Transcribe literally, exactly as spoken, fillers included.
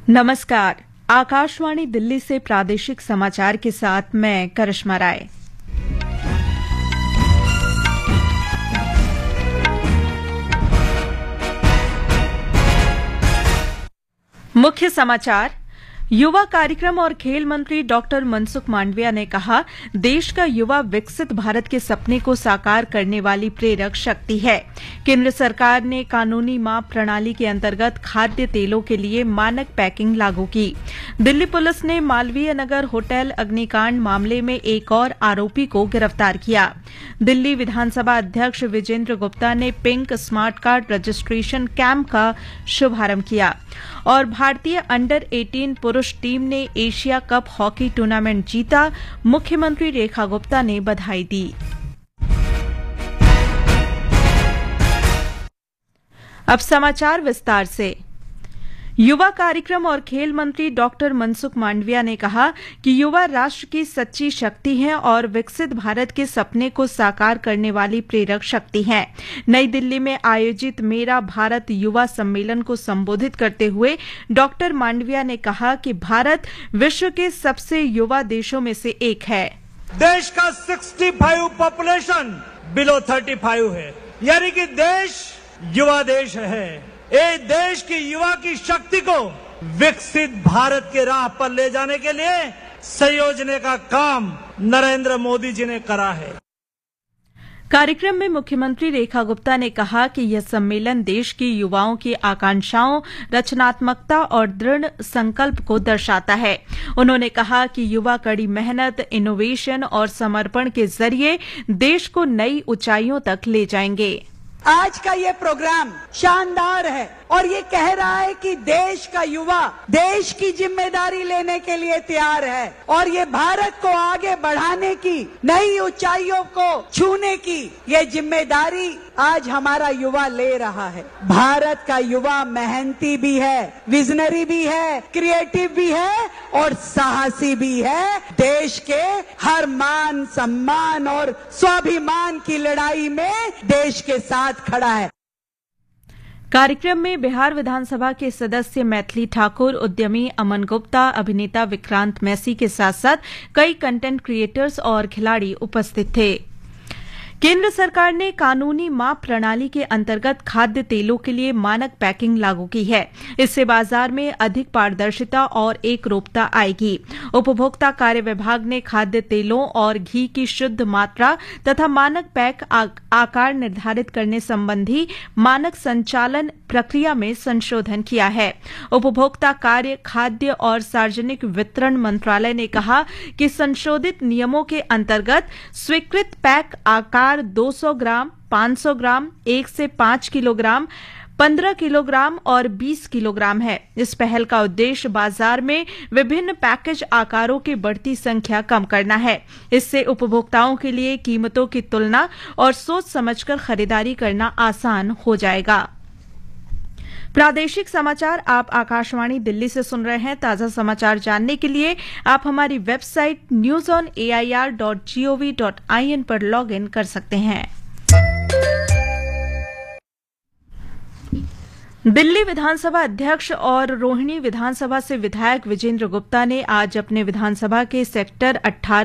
नमस्कार। आकाशवाणी दिल्ली से प्रादेशिक समाचार के साथ मैं करिश्मा राय। मुख्य समाचार। युवा कार्यक्रम और खेल मंत्री डॉक्टर मनसुख मांडविया ने कहा, देश का युवा विकसित भारत के सपने को साकार करने वाली प्रेरक शक्ति है। केंद्र सरकार ने कानूनी माप प्रणाली के अंतर्गत खाद्य तेलों के लिए मानक पैकिंग लागू की। दिल्ली पुलिस ने मालवीय नगर होटल अग्निकांड मामले में एक और आरोपी को गिरफ्तार किया। दिल्ली विधानसभा अध्यक्ष विजेंद्र गुप्ता ने pink smart card registration camp का शुभारंभ किया। और भारतीय अंडर अठारह पुरुष टीम ने एशिया कप हॉकी टूर्नामेंट जीता। मुख्यमंत्री रेखा गुप्ता ने बधाई दी। अब समाचार विस्तार से। युवा कार्यक्रम और खेल मंत्री डॉक्टर मनसुख मांडविया ने कहा कि युवा राष्ट्र की सच्ची शक्ति हैं और विकसित भारत के सपने को साकार करने वाली प्रेरक शक्ति हैं। नई दिल्ली में आयोजित मेरा भारत युवा सम्मेलन को संबोधित करते हुए डॉक्टर मांडविया ने कहा कि भारत विश्व के सबसे युवा देशों में से एक है। देश का पैंसठ पॉपुलेशन बिलो पैंतीस है, यानी कि देश युवा देश है। ये देश की युवा की शक्ति को विकसित भारत के राह पर ले जाने के लिए संयोजने का काम नरेंद्र मोदी जी ने करा है। कार्यक्रम में मुख्यमंत्री रेखा गुप्ता ने कहा कि यह सम्मेलन देश की युवाओं की आकांक्षाओं, रचनात्मकता और दृढ़ संकल्प को दर्शाता है। उन्होंने कहा कि युवा कड़ी मेहनत, इनोवेशन और समर्पण के जरिए देश को नई ऊंचाइयों तक ले जाएंगे। आज का ये प्रोग्राम शानदार है और ये कह रहा है कि देश का युवा देश की जिम्मेदारी लेने के लिए तैयार है और ये भारत को आगे बढ़ाने की, नई ऊंचाइयों को छूने की ये जिम्मेदारी आज हमारा युवा ले रहा है। भारत का युवा मेहनती भी है, विजनरी भी है, क्रिएटिव भी है और साहसी भी है। देश के हर मान सम्मान और स्वाभिमान की लड़ाई में देश के साथ खड़ा है। कार्यक्रम में बिहार विधानसभा के सदस्य मैथिली ठाकुर, उद्यमी अमन गुप्ता, अभिनेता विक्रांत मैसी के साथ साथ कई कंटेंट क्रिएटर्स और खिलाड़ी उपस्थित थे। केंद्र सरकार ने कानूनी माप प्रणाली के अंतर्गत खाद्य तेलों के लिए मानक पैकिंग लागू की है। इससे बाजार में अधिक पारदर्शिता और एकरूपता आएगी। उपभोक्ता कार्य विभाग ने खाद्य तेलों और घी की शुद्ध मात्रा तथा मानक पैक आकार निर्धारित करने संबंधी मानक संचालन प्रक्रिया में संशोधन किया है। उपभोक्ता कार्य, खाद्य और सार्वजनिक वितरण मंत्रालय ने कहा कि संशोधित नियमों के अंतर्गत स्वीकृत पैक आकार दो सौ ग्राम, पाँच सौ ग्राम, एक से पाँच किलोग्राम, पंद्रह किलोग्राम और बीस किलोग्राम है। इस पहल का उद्देश्य बाजार में विभिन्न पैकेज आकारों की बढ़ती संख्या कम करना है। इससे उपभोक्ताओं के लिए कीमतों की तुलना और सोच समझकर खरीदारी करना आसान हो जाएगा। प्रादेशिक समाचार आप आकाशवाणी दिल्ली से सुन रहे हैं। ताजा समाचार जानने के लिए आप हमारी website news on A I R dot G O V dot I N पर लॉग इन कर सकते हैं। दिल्ली विधानसभा अध्यक्ष और रोहिणी विधानसभा से विधायक विजेंद्र गुप्ता ने आज अपने विधानसभा के सेक्टर अठारह